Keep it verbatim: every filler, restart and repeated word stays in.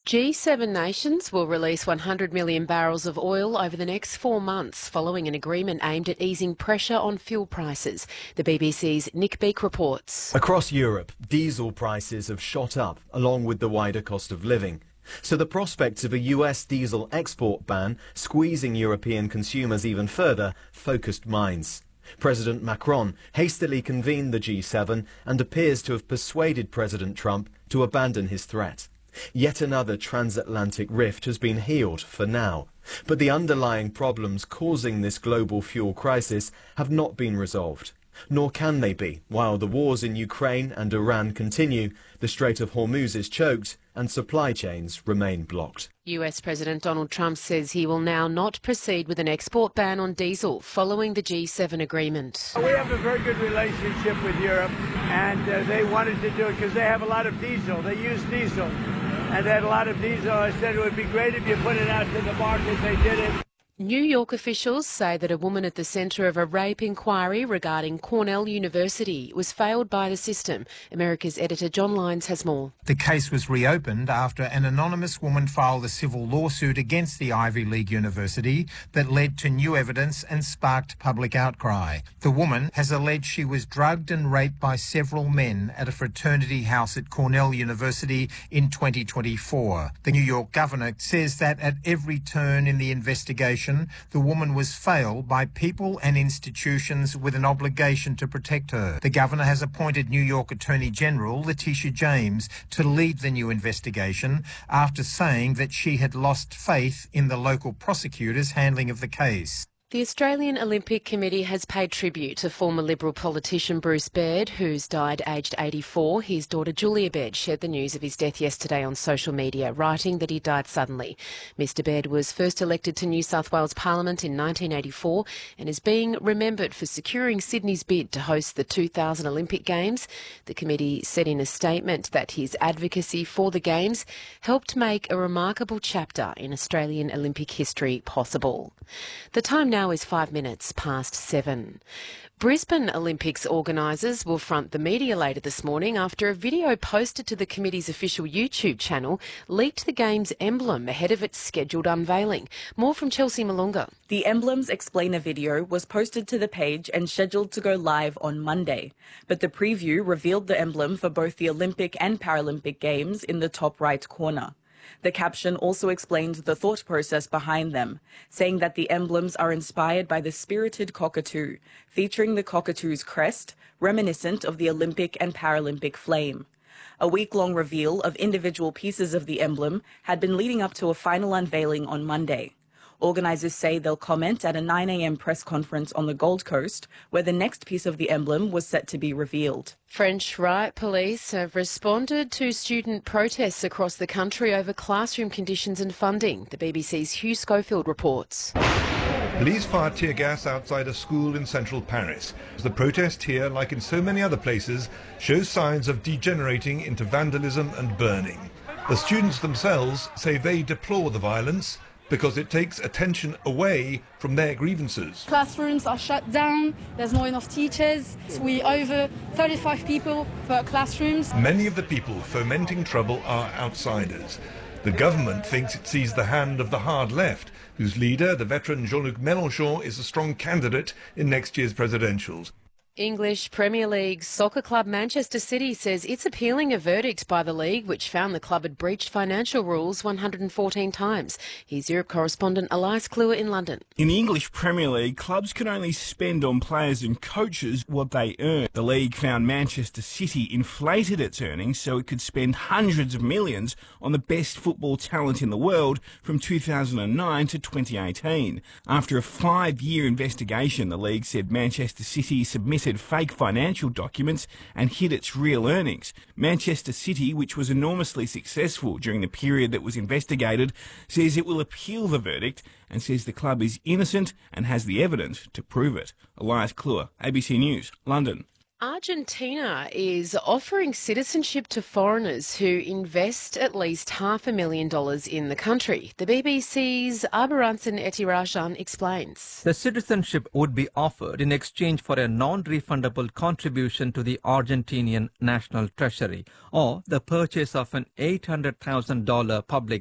G seven nations will release one hundred million barrels of oil over the next four months following an agreement aimed at easing pressure on fuel prices. The B B C's Nick Beake reports. Across Europe, diesel prices have shot up along with the wider cost of living. So the prospects of a U S diesel export ban squeezing European consumers even further focused minds. President Macron hastily convened the G seven and appears to have persuaded President Trump to abandon his threat. Yet another transatlantic rift has been healed for now, but the underlying problems causing this global fuel crisis have not been resolved. Nor can they be while the wars in Ukraine and Iran continue, the Strait of Hormuz is choked and supply chains remain blocked. U S President Donald Trump says he will now not proceed with an export ban on diesel following the G seven agreement. We have a very good relationship with Europe, and uh, they wanted to do it because they have a lot of diesel. They use diesel, and they had a lot of diesel. I said it would be great if you put it out to the market. They did it. New York officials say that a woman at the centre of a rape inquiry regarding Cornell University was failed by the system. America's editor John Lyons has more. The case was reopened after an anonymous woman filed a civil lawsuit against the Ivy League university that led to new evidence and sparked public outcry. The woman has alleged she was drugged and raped by several men at a fraternity house at Cornell University in twenty twenty-four. The New York governor says that at every turn in the investigation, the woman was failed by people and institutions with an obligation to protect her. The governor has appointed New York Attorney General Letitia James to lead the new investigation after saying that she had lost faith in the local prosecutor's handling of the case. The Australian Olympic Committee has paid tribute to former Liberal politician Bruce Baird, who's died aged eighty-four. His daughter Julia Baird shared the news of his death yesterday on social media, writing that he died suddenly. Mister Baird was first elected to New South Wales Parliament in nineteen eighty-four and is being remembered for securing Sydney's bid to host the two thousand Olympic Games. The committee said in a statement that his advocacy for the Games helped make a remarkable chapter in Australian Olympic history possible. The time now Now is five minutes past seven. Brisbane Olympics organisers will front the media later this morning after a video posted to the committee's official YouTube channel leaked the Games emblem ahead of its scheduled unveiling. More from Chelsea Malunga. The Emblems Explainer video was posted to the page and scheduled to go live on Monday, but the preview revealed the emblem for both the Olympic and Paralympic Games in the top right corner. The caption also explained the thought process behind them, saying that the emblems are inspired by the spirited cockatoo, featuring the cockatoo's crest, reminiscent of the Olympic and Paralympic flame. A week-long reveal of individual pieces of the emblem had been leading up to a final unveiling on Monday. Organisers say they'll comment at a nine a m press conference on the Gold Coast, where the next piece of the emblem was set to be revealed. French riot police have responded to student protests across the country over classroom conditions and funding. The B B C's Hugh Schofield reports. Police fired tear gas outside a school in central Paris. The protest here, like in so many other places, shows signs of degenerating into vandalism and burning. The students themselves say they deplore the violence because it takes attention away from their grievances. Classrooms are shut down, there's not enough teachers, we over thirty-five people per classrooms. Many of the people fomenting trouble are outsiders. The government thinks it sees the hand of the hard left, whose leader, the veteran Jean-Luc Mélenchon, is a strong candidate in next year's presidentials. English Premier League soccer club Manchester City says it's appealing a verdict by the league which found the club had breached financial rules one hundred fourteen times. Here's Europe correspondent Elias Kluwer in London. In the English Premier League, clubs can only spend on players and coaches what they earn. The league found Manchester City inflated its earnings so it could spend hundreds of millions on the best football talent in the world from two thousand nine to twenty eighteen. After a five-year investigation, the league said Manchester City submitted fake financial documents and hid its real earnings. Manchester City, which was enormously successful during the period that was investigated, says it will appeal the verdict and says the club is innocent and has the evidence to prove it. Elias Kluwer, A B C News, London. Argentina is offering citizenship to foreigners who invest at least half a million dollars in the country. The B B C's Abaransan Etirajan explains. The citizenship would be offered in exchange for a non-refundable contribution to the Argentinian National Treasury or the purchase of an eight hundred thousand dollars public